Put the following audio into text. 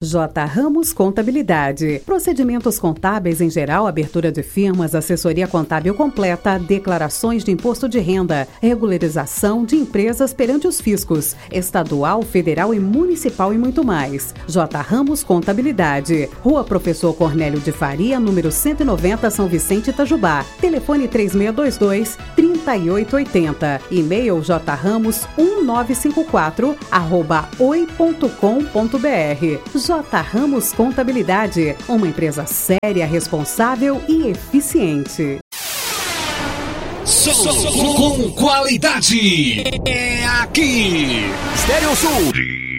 J. Ramos Contabilidade. Procedimentos contábeis em geral, abertura de firmas, assessoria contábil completa, declarações de imposto de renda, regularização de empresas perante os fiscos, estadual, federal e municipal e muito mais. J. Ramos Contabilidade. Rua Professor Cornélio de Faria, número 190, São Vicente, Itajubá. Telefone 3622-3880. E-mail jramos1954@oi.com.br. J. Ramos Contabilidade, uma empresa séria, responsável e eficiente. Som com qualidade. É aqui. Estéreo Sul.